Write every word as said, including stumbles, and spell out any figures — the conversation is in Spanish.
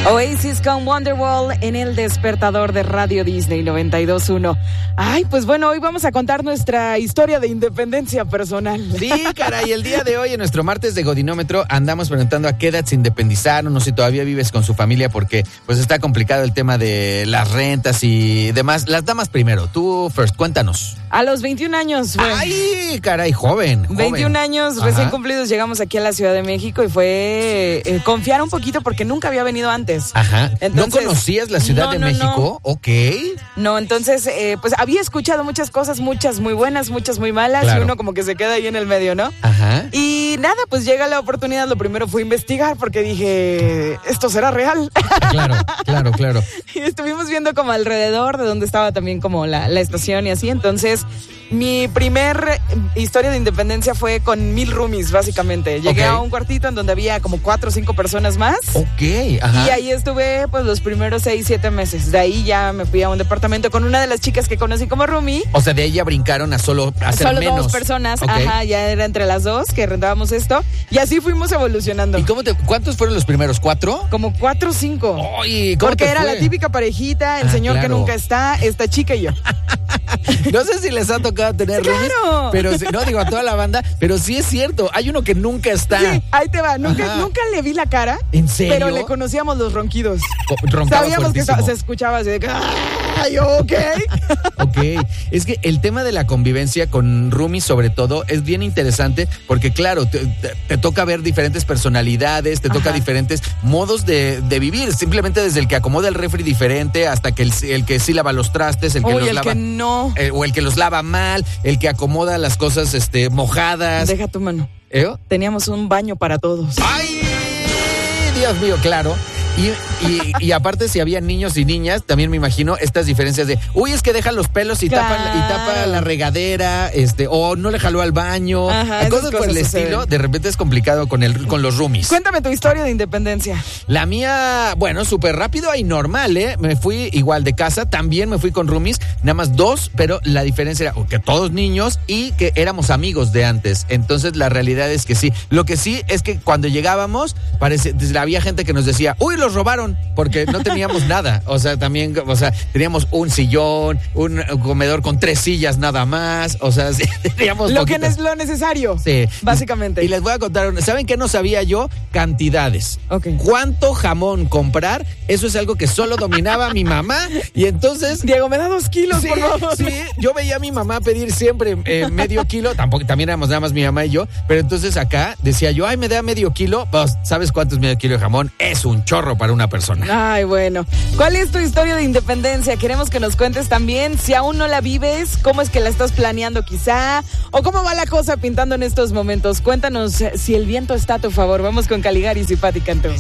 Oasis con Wonderwall en el despertador de Radio Disney noventa y dos punto uno. Ay, pues bueno, hoy vamos a contar nuestra historia de independencia personal. Sí, caray, el día de hoy en nuestro martes de Godinómetro andamos preguntando a qué edad se independizaron, no sé si todavía vives con su familia porque pues está complicado el tema de las rentas y demás. Las damas primero, tú first, cuéntanos. A los veintiún años, güey. Ay, caray, joven, joven. veintiún años Ajá. recién cumplidos, llegamos aquí a la Ciudad de México y fue eh, confiar un poquito porque nunca había venido antes. Ajá. Entonces, ¿No conocías la Ciudad no, de no, México? No. Ok. No, entonces, eh, pues había escuchado muchas cosas, muchas muy buenas, muchas muy malas, Claro. y uno como que se queda ahí en el medio, ¿no? Ajá. Y nada, pues llega la oportunidad, lo primero fue investigar porque dije, ¿esto será real? Claro, claro, claro. Y estuvimos viendo como alrededor de donde estaba también como la, la estación y así, entonces mi primer historia de independencia fue con mil roomies, básicamente. Llegué Ok. a un cuartito en donde había como cuatro o cinco personas más. Ok, ajá. Y ahí estuve pues los primeros seis, siete meses. De ahí ya me fui a un departamento con una de las chicas que conocí como roomie. O sea, de ella brincaron a solo hacer Solo menos. dos personas, Ok. ajá, ya era entre las dos que rentábamos esto. Y así fuimos evolucionando. ¿Y cómo te, cuántos fueron los primeros? ¿Cuatro? Como cuatro o cinco. Ay, ¿cómo Porque te era fue? la típica parejita, el Ah, señor claro. que nunca está, esta chica y yo. No sé si les ha tocado tener Claro. roomies, pero sí- no digo a toda la banda, pero sí es cierto, hay uno que nunca está. Sí, ahí te va. Nunca, Ajá. nunca le vi la cara. ¿En serio? Pero le conocíamos los ronquidos. Co- roncaba Sabíamos que fuertísimo. se escuchaba así de que, ¡ay, ok! Ok, es que el tema de la convivencia con roomies sobre todo es bien interesante porque claro, te, te- te toca ver diferentes personalidades, te toca Ajá. diferentes modos de, de vivir, simplemente desde el que acomoda el refri diferente hasta que el, el que sí lava los trastes, el que Uy, los el lava... que no. eh, o el que los lava mal, el que acomoda las cosas este, mojadas. Deja tu mano. ¿Eh? Teníamos un baño para todos. ¡Ay! Dios mío, claro. Y, y, y aparte, si había niños y niñas, también me imagino estas diferencias de, uy, es que dejan los pelos y, Claro. tapan, y tapa la regadera, este, o no le jaló al baño. Ajá, Hay esas cosas por cosas el suceden. estilo, de repente es complicado con, el, con los roomies. Cuéntame tu historia de independencia. La mía, bueno, súper rápido y normal, ¿eh? Me fui igual de casa, también me fui con roomies, nada más dos, pero la diferencia era que todos niños y que éramos amigos de antes. Entonces, la realidad es que sí. Lo que sí es que cuando llegábamos, parece, había gente que nos decía, uy, los robaron, porque no teníamos nada. O sea, también, o sea, teníamos un sillón, un comedor con tres sillas nada más. O sea, sí, teníamos Lo que poquitas. es lo necesario. Sí. Básicamente. Y les voy a contar, una- ¿saben qué no sabía yo? Cantidades. Ok. ¿Cuánto jamón comprar? Eso es algo que solo dominaba mi mamá. Y entonces... Diego, me da dos kilos, Sí, por favor. sí, yo veía a mi mamá pedir siempre eh, medio kilo, tampoco, también éramos nada más mi mamá y yo, pero entonces acá decía yo, ay, me da medio kilo, pues, ¿sabes cuánto es medio kilo de jamón? Es un chorro para una persona. Ay, bueno. ¿Cuál es tu historia de independencia? Queremos que nos cuentes también, si aún no la vives, cómo es que la estás planeando quizá, o cómo va la cosa pintando en estos momentos. Cuéntanos eh, si el viento está a tu favor. Vamos con Caligaris y Pati Cantú.